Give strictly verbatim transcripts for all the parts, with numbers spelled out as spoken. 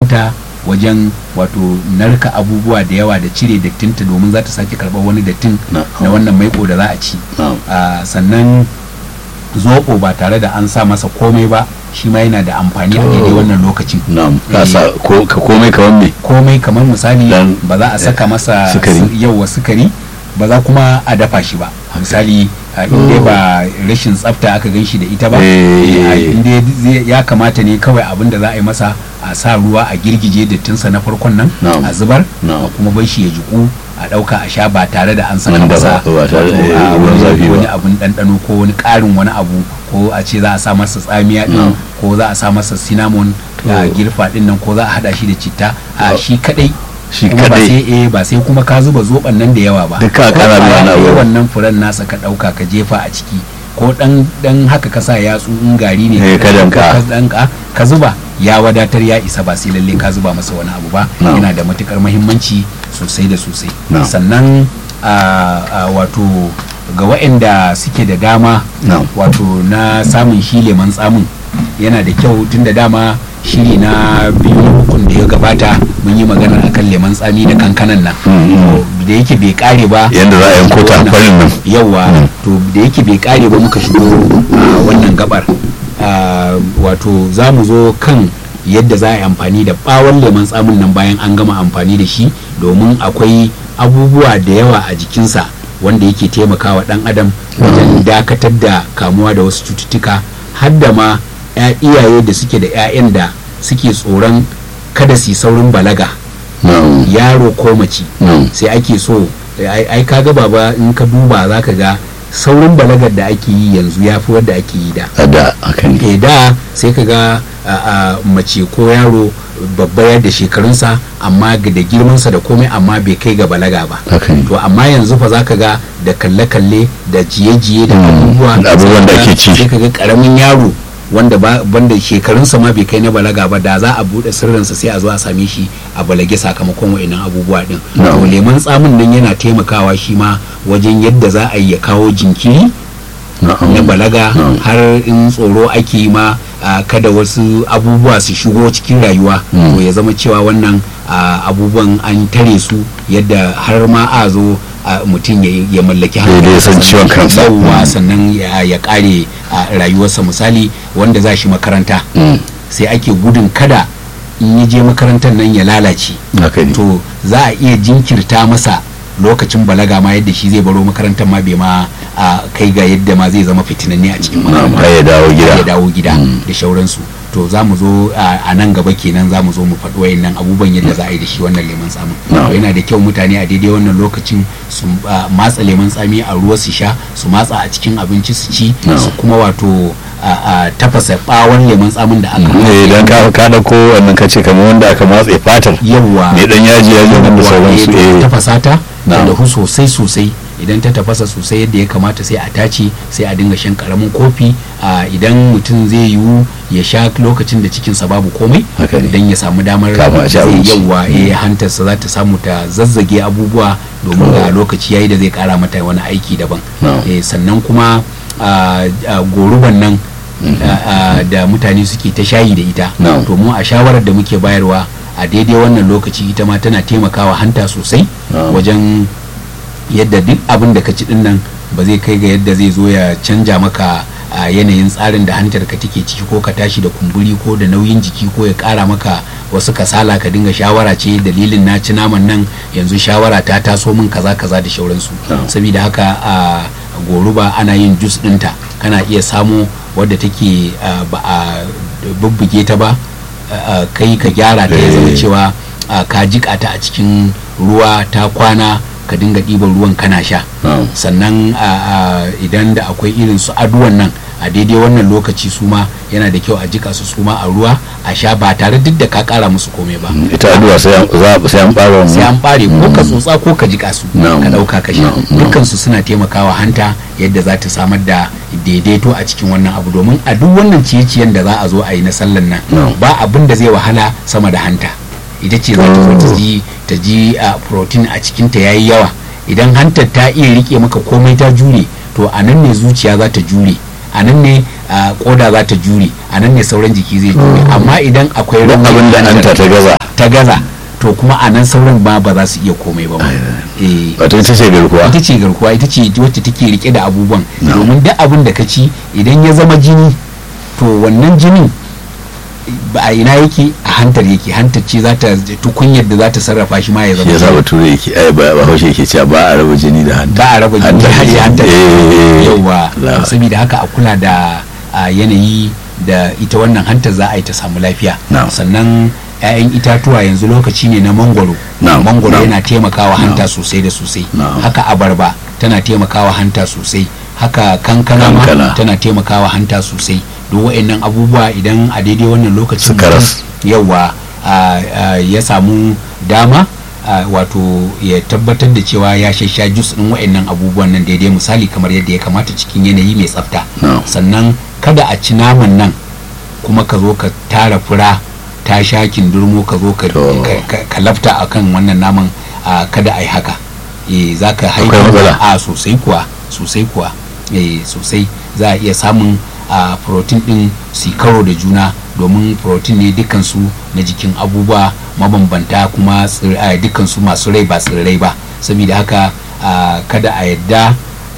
hanta wajen wato narka abubuwa da yawa da cire dattinta domin za ta sake karɓar wani dattin na wannan maiko da za a ci. Sannan zoɓo ba tare da an sa masa komai ba shi ma yana da amfani a daidai wannan lokacin. ka komai kamar me komai kamar misali ba za a saka masa yawa sukari ba za kuma a dafa shi ba misali inda ba rashin tsafta aka gan shi da ita ba inda ya kamata ne kawai abin da za a yi masa a sa ruwa a girgije dattinsa na farkon nan a zubar a kuma bar shi ya jiku a ɗauka a sha ba tare da an saka masa wani abun ɗanɗano ko wani ƙarin wani abu ko a ce za a sa masa tsamiya ɗin ko za a sa masa cinnamon da girfa ɗin nan ko za a haɗa shi da citta a shi kaɗai shi ba kadai sai eh ba sai kuma ka zuba zoban nan da yawa ba duka kana da wani abu wannan furen nasa ka dauka ka jefa a ciki ko dan dan haka ka sa yatsu in gari ne Eh, ka danka. danka ka zuba ya wadatar ya isa ba sai lalle ka zuba masa wani abu ba No. yana da matukar muhimmanci sosai da sosai No. sannan a a wato ga waɗanda suke da dama No. wato na samun shi leman tsamin yana da kyau tun da dama shiri na biyu na ukun da ya gabata mun yi magana akan leman tsami da kankanan nan Mm. da yake bai kare ba yanda za a yanko ta farin nan yawa to da yake bai kare ba muka shigo a wannan gabar Ah, wato za mu zo kan yadda za a yi amfani da bawon leman tsamin nan bayan an gama amfani da shi domin akwai abubuwa da yawa a jikinsa wanda yake taimakawa dan adam wajen dakatar da kamuwa da wasu cututtuka har da ma ya- iyaye da suke da 'ya'yan da suke tsoron kada su yi saurin balaga na'am yaro ko mace na'am sai ake so ai ai kaga baba in ka duba za ka ga saurin balagar da ake yi yanzu ya fi wadda ake yi da a da akan ke da sai ka ga a, a, mace ko yaro babba yadda shekarunsa amma ga- da girmansa da komai amma bai kai ga balaga ba akan to amma yanzu fa za ka ga da kalle-kalle da jiye-jiye da abubuwa da abubuwan da ake ci. sai ka ga karamin yaro wanda ba banda shekarunsa ma bai kai na balaga ba da za a bude sirrinsa sai a zo a same shi a balage sakamakon wa'annan abubuwa din No. to leman tsamin nan yana taimakawa shi ma wajen yadda za a yi ya kawo jinkiri na na'am balaga No. har in tsoro ake yi ma a, kada wasu abubuwa su shigo cikin rayuwa Mm. to ya zama cewa wannan a, abubuwan an tare su yadda har ma a zo a, mutum ya, ya mallaki Daidai ya san hankalinsa, ciwon kansa. yawwa Mm. sannan ya, ya kare a rayuwarsa misali wanda za shi makaranta Mm. sai ake gudun kada in ya je makarantar nan ya lalace haka ne to za a iya jinkirta masa lokacin balaga ma yadda shi zai baro makarantar ma bai ma a kai ga yadda ma zai zama fitinanne a cikin na'am makarantar har ya dawo ya gida dawo gida Mm. da shauransu to za mu zo a a nan gaba kenan za mu zo mu faɗi wayannan abubuwan yadda za a yi da shi wannan lemon tsamin No. to yana da kyau mutane a daidai wannan lokacin su a, matsa lemon tsami a ruwa su sha su matsa a cikin abinci su ci No. su kuma wato a, a tafasa bawon lemon tsamin da aka eh idan ka ka dauko wannan ka ce kamar wanda aka matse fatar yawa ne dan yaji yaji nan da sauransu eh, eh tafasa ta ta Na'am. dahu sosai sosai idan ta tafasa sosai yadda ya kamata sai a tace sai a dinga shan karamin kofi a idan mutum zai yiwu ya sha lokacin da cikinsa babu komai Haka ne. idan ya samu damar Kafin a ci zai abinci. yawa eh hantarsa za ta samu ta zazzage abubuwa domin ga lokaci yayi da zai kara mata wani aiki daban Na'am. eh, sannan kuma a, a goruban nan a, a, da mutane suke ta shayi da ita Na'am. to mu a shawarar da muke bayarwa a daidai wannan lokaci ita ma tana taimakawa hanta sosai Na'am. wajen yadda duk abin da ka ci din nan ba zai kai ga yadda zai zo ya canja maka a yanayin tsarin da hantar ka take ciki ko ka tashi da kumburi ko da nauyin jiki ko ya kara maka wasu kasala ka dinga shawara ce dalilin na ci naman nan yanzu shawara ta taso min kaza kaza da shauransu Na'am. saboda haka a goruba ana yin jus dinta kana iya samo wadda take a, ba a bubbuge ta ba a, a, kai ka gyara ta ya zama Eh. cewa a, ka jika ta a cikin ruwa ta kwana ka dinga ɗiban ruwan kana sha na'am sannan a, a, idan da akwai irin su aduwan nan a daidai wannan lokaci su ma yana da kyau a jika su su ma a ruwa a sha ba tare duk da ka kara musu komai ba ita addu'a sai an za sai an fara sai wannan an bare ko ka tsotsa ko ka jika su Na'am. ka dauka ka sha Na'am, na'am. dukkan su suna taimakawa hanta yadda za ta samar da daidaito a cikin wannan abu domin a duk wannan ciye-ciyen da za a zo a yi na sallan nan Na'am. ba abin da zai wahala sama da hanta ita ce za ta zo ta ji ta ji a protein a cikin ta yayi yawa idan hantar ta iya rike maka komai ta jure to a nan ne zuciya za ta jure a nan ne a koda za ta jure a nan ne sauran jiki zai jure amma idan akwai duk rauni abin da a anta hantar, ta gaza ta gaza to kuma a nan sauran ba ba za su iya komai ba. Wato ita ce garkuwa. Ita ce garkuwa ita ce wacce take rike da abubuwan domin duk abin da ka ci idan ya zama jini to wannan jinin ba a ina yake a hantar yake hantar ce za ta tukunyar da za ta sarrafa shi ma ya zama. Ya zaba ture yake ai ba ba haushe yake cewa ba a raba jini da hanta. Ba a raba jini da hanta. Yawa saboda haka a kula da yanayi da ita wannan hantar za a yi ta samu lafiya. Sannan ‘ya'yan itatuwa yanzu lokaci ne na mangwaro. Mangwaro yana taimakawa hanta sosai da sosai. Haka abarba tana taimakawa hanta sosai. Haka kankana ma tana taimakawa hanta sosai. Duk wa'annan abubuwa idan a daidai wannan lokacin yawa ya samu dama wato ya tabbatar da cewa ya shasha jus ɗin wa'annan abubuwan nan daidai misali kamar yadda ya kamata cikin yanayi mai tsafta. Sannan kada a ci naman nan kuma ka zo ka tara fura ta shakin durmo ka zo ka lafta akan wannan naman kada a yi haka. Za ka haifar a sosai kuwa sosai kuwa sosai za a iya samun a protein din su karo da juna domin protein ne dukansu na jikin abubuwa mabambanta kuma dukansu masu rai ba tsirrai ba saboda haka kada a yadda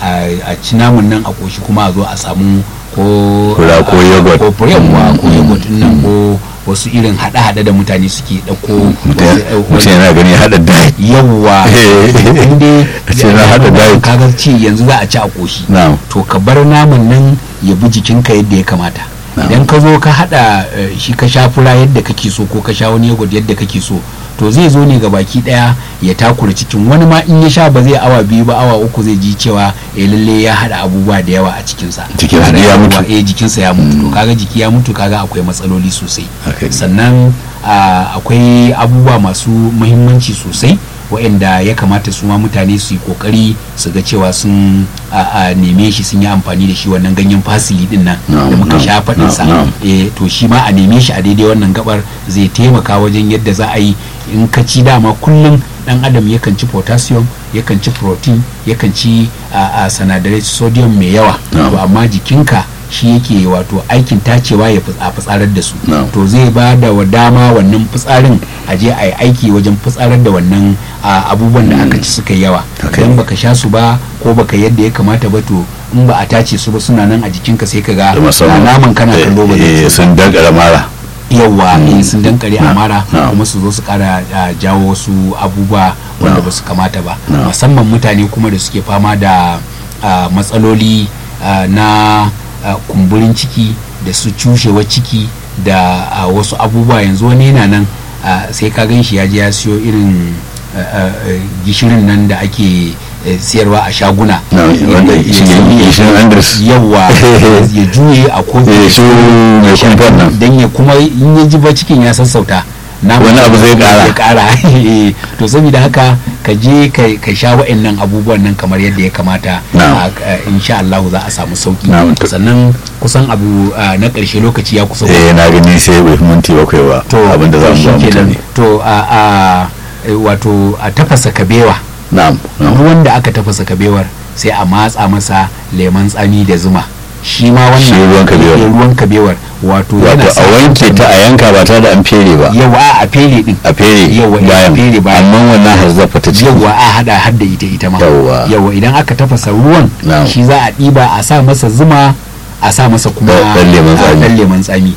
a ci namun nan a koshi kuma a zo a samu ko ko yogurt ko furewa ko yogurt nan ko wasu irin hada-hada da mutane suke dauko mutum yana gani hada diet yawa inda yana hada diet kaga ci yanzu za a ci a koshi to ka bar naman nan ya bi jikinka yadda ya kamata idan ka zo ka hada shi ka sha fura yadda kake so ko ka sha wani yogurt yadda kake so to zai zo ne ga baki daya ya takura cikin wani ma in ya sha ba zai awa biyu ba awa uku zai ji cewa eh lalle ya hada abubuwa da yawa a cikinsa jikinsa ya mutu eh jikinsa ya mutu to kaga jiki ya mutu kaga akwai matsaloli sosai sannan akwai abubuwa masu muhimmanci sosai waɗanda ya kamata su ma mutane su yi kokari su ga cewa sun neme shi sun yi amfani da shi wannan ganyen fasili din nan da muka sha faɗin sa eh to shi ma a neme shi a daidai wannan gabar zai taimaka wajen yadda za a yi in ka ci dama kullum dan adam yakan ci potassium yakan ci protein yakan ci sinadarai sodium mai yawa to amma jikinka shi yake wato aikin tacewa ya fitsarar da su to zai ba da dama wannan fitsarin a je a yi aiki wajen fitsarar da wannan abubuwan da aka ci suka yawa idan baka sha su ba ko baka yadda ya kamata ba to in ba a tace su ba suna nan a jikinka sai ka ga naman kana kallo ba zai sun dankare mara yawa sun dankare a mara kuma su zo su kara jawo wasu abubuwa wanda ba su kamata ba musamman mutane kuma da suke fama da matsaloli na Uh, kumburin ciki da su cushewar ciki da uh, wasu abubuwa yanzu wani yana nan uh, sai ka gan shi ya je ya siyo irin uh, uh, gishirin nan da ake uh, siyarwa a shaguna yawa ya juye a kofi don ya kuma in ya ji ba cikin ya sassauta wani abu zai kara ya kara to saboda haka ka je ka sha wa'annan abubuwan nan kamar yadda ya kamata insha Allah za a samu sauki sannan kusan abu na karshe lokaci ya kusa eh na gani sai bai minti bakwai ba abinda za mu ba mutane to a wato a tafasa kabewa na'am ruwan da aka tafasa kabewar sai a matsa masa lemon tsami da zuma shi ma wannan ruwan kabewar ruwan kabewar wato yana a wanke ta a yanka ba tare da an fere ba yawa a fere din a fere yawa a fere bayan amma wannan harzafa ta ce yawa a hada hadda ita ita ma yawa idan aka tafasa ruwan shi za a diba a sa masa zuma a sa masa kuma dan lemon tsami